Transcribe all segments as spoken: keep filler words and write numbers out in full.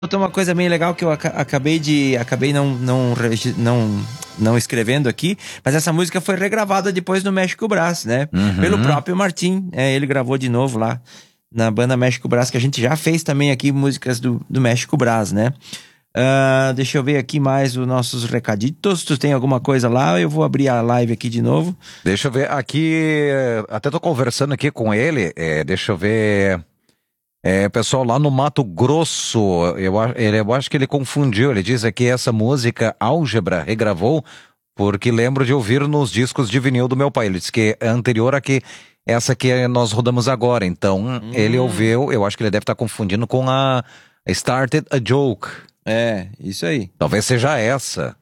Tem uma coisa bem legal que eu aca- acabei de acabei não não regi- não não escrevendo aqui, mas essa música foi regravada depois no México Brás, né? Uhum. Pelo próprio Martim, é, ele gravou de novo lá na banda México Brás, que a gente já fez também aqui músicas do, do México Brás, né? Ah, deixa eu ver aqui mais os nossos recaditos. Tu tem alguma coisa lá? Eu vou abrir a live aqui de novo. Deixa eu ver aqui, até tô conversando aqui com ele, é, deixa eu ver, é, pessoal lá no Mato Grosso, eu, a- ele, eu acho que ele confundiu, ele diz aqui essa música Álgebra regravou, porque lembro de ouvir nos discos de vinil do meu pai, ele disse que é anterior a que essa que nós rodamos agora, então ele Hum. ouviu, eu acho que ele deve estar confundindo com a Started a Joke, É, isso aí. talvez seja essa,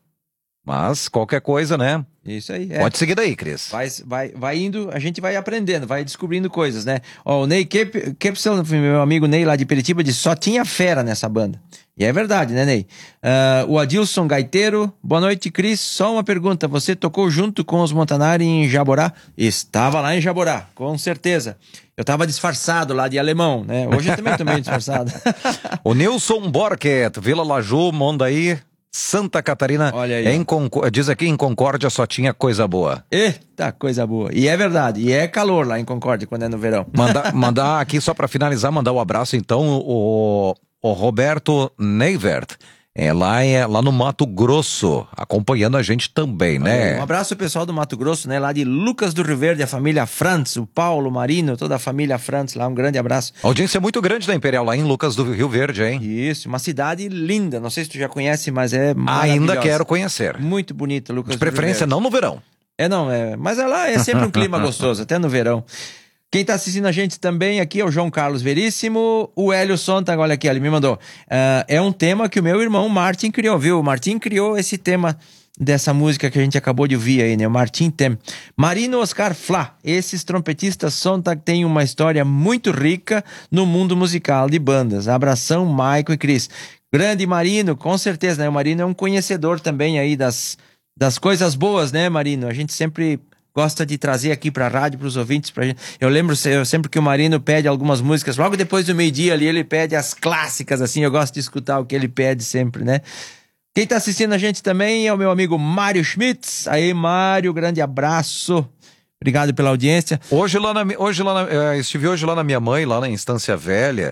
mas qualquer coisa, né? Isso aí. É. Pode seguir daí, Cris. Vai, vai, vai indo, a gente vai aprendendo, vai descobrindo coisas, né? Ó, o Ney Kep- Kepsel, meu amigo Ney lá de Peritiba, disse só tinha fera nessa banda. E é verdade, né, Ney? Ah, o Adilson Gaiteiro, boa noite, Cris. Só uma pergunta: você tocou junto com os Montanari em Jaborá? Estava lá em Jaborá, com certeza. Eu tava disfarçado lá de alemão, né? Hoje eu também tô meio disfarçado. O Nilson Borquet, Vila Laju, Mondaí, Santa Catarina. Olha aí, Em ó. Concó- diz aqui em Concórdia só tinha coisa boa. Eita, coisa boa. E é verdade, e é calor lá em Concórdia quando é no verão. Manda, mandar aqui só para finalizar, mandar um abraço então o, o Roberto Neivert, é lá, é lá no Mato Grosso, acompanhando a gente também, né? Um abraço ao pessoal do Mato Grosso, né? Lá de Lucas do Rio Verde, a família Frantz, o Paulo, o Marino, toda a família Frantz lá. Um grande abraço. Audiência muito grande da Imperial lá em Lucas do Rio Verde, hein? Isso, uma cidade linda. Não sei se tu já conhece, mas é Ainda maravilhosa. quero conhecer. Muito bonita, Lucas De do Rio preferência Verde. não no verão. É, não, é. Mas é lá é sempre um clima gostoso, até no verão. Quem tá assistindo a gente também aqui é o João Carlos Veríssimo, o Hélio Sontag, olha aqui, ele me mandou. Ah, é um tema que o meu irmão Martin criou, viu? O Martin criou esse tema dessa música que a gente acabou de ouvir aí, né? O Martin Tem. Marino Oscar Flá, esses trompetistas Sontag têm uma história muito rica no mundo musical de bandas. Abração, Maico e Cris. Grande Marino, com certeza, né? O Marino é um conhecedor também aí das, das coisas boas, né, Marino? A gente sempre gosta de trazer aqui pra rádio, pros ouvintes, pra gente. Eu lembro se- eu sempre que o Marino pede algumas músicas, logo depois do meio-dia ali, ele pede as clássicas, assim, eu gosto de escutar o que ele pede sempre, né? Quem tá assistindo a gente também é o meu amigo Mário Schmitz. Aí, Mário, grande abraço. Obrigado pela audiência. Hoje lá na, mi- hoje lá na, eh, estive hoje lá na minha mãe, lá na Instância Velha,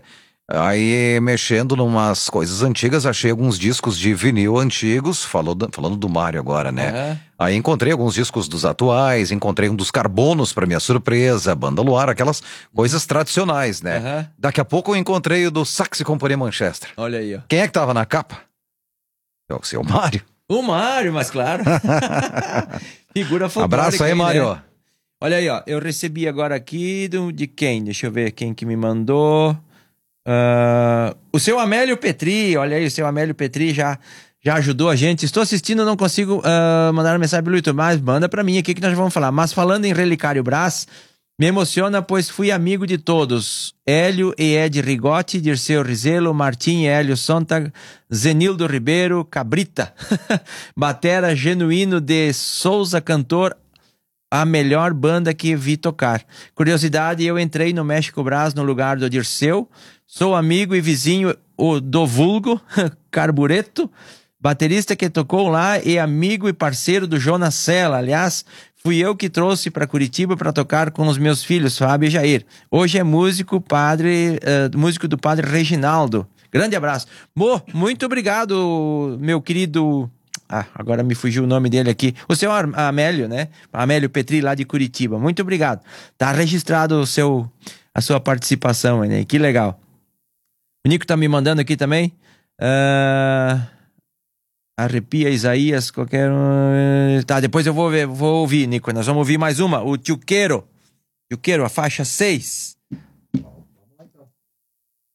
aí mexendo numas coisas antigas, achei alguns discos de vinil antigos, falou da- falando do Mário agora, né? Aham. Aí encontrei alguns discos dos atuais, encontrei um dos Carbonos para minha surpresa, Banda Luar, aquelas coisas tradicionais, né? Aham. Daqui a pouco eu encontrei o do Sax Companhia Manchester. Olha aí, ó. Quem é que tava na capa? É o seu Mário. O Mário, mas claro. Figura folclórica. Abraço aí, né? Mário. Olha aí, ó. Eu recebi agora aqui do, de quem? Deixa eu ver quem que me mandou. Ah, o seu Amélio Petri. Olha aí, o seu Amélio Petri já, já ajudou a gente. Estou assistindo, não consigo ah, mandar uma mensagem pelo YouTube, mas manda pra mim aqui que nós vamos falar. Mas falando em Relicário Brás, me emociona, pois fui amigo de todos. Hélio e Ed Rigotti, Dirceu Rizelo, Martim e Hélio Sontag, Zenildo Ribeiro, Cabrita, Batera Genuíno de Souza, cantor, a melhor banda que vi tocar. Curiosidade, eu entrei no México Brás no lugar do Dirceu, sou amigo e vizinho o, do vulgo, Carbureto, baterista que tocou lá e amigo e parceiro do Jonas Sela. Aliás, fui eu que trouxe para Curitiba para tocar com os meus filhos, Fábio e Jair. Hoje é músico, padre, eh, músico do padre Reginaldo. Grande abraço. Mo, muito obrigado, meu querido. Ah, agora me fugiu o nome dele aqui. O seu Ar- Amélio, né? Amélio Petri, lá de Curitiba. Muito obrigado. Tá registrado o seu, a sua participação, né? Que legal. O Nico tá me mandando aqui também. Ah, Arrepia Isaías, qualquer. um- Tá, depois eu vou ver, vou ouvir, Nico. Nós vamos ouvir mais uma. O Tio Queiro. Tio Queiro, a faixa seis.